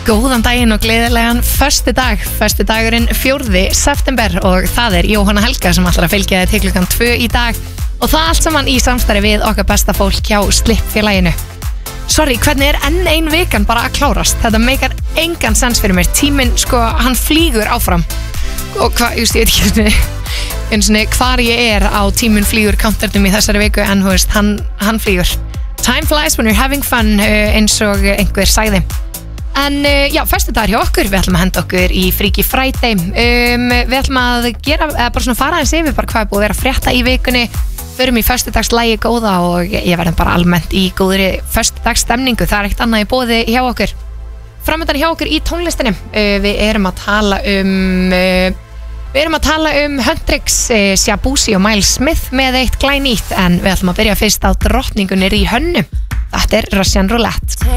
Góðan daginn og gleðilegan föstudag. Föstudagurinn 4. september og það Jóhanna Helga sem ætlar að fylgja þér til klukkan 2 í dag og það allt saman í samstarfi við okkar besta fólk hjá Slipp-félaginu. Sorry, hvernig enn ein vikan bara að klárast? Þetta meikar engan sens fyrir mér. Tíminn, hann flýgur áfram. Og ég veit ekki eins og hvar ég á tíminn flýgur countertum í þessari viku en hann flýgur. Time flies when you're having fun eins og einhver sagði. En já, föstudagur hjá okkur, við ætlum að henda okkur í Freaky Friday. Við ætlum að bara svona fara eins yfir bara hvað búið að vera að frétta í vikunni. Förum í föstudagslægi góða og ég verðum bara almennt í góðri föstudagsstemningu. Það ekkert annað í boði hjá okkur. Framöndan hjá okkur í tónlistinni. Við erum að tala um Huntrix, Shabusi og Miles Smith með eitt glænýtt en við ætlum að byrja fyrst á drottningunni í Hönnu. Þetta Russian Roulette.